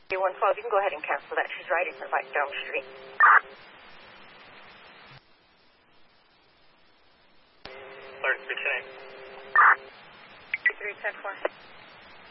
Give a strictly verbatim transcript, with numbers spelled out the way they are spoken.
one twelve, you can go ahead and cancel that. She's riding her bike down the street. Alert six eight. two three ten four.